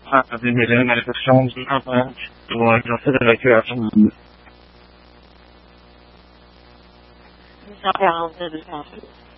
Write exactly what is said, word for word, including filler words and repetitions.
fazer manifestação de avante do agência da evacuação. South Allen, this is Kathy.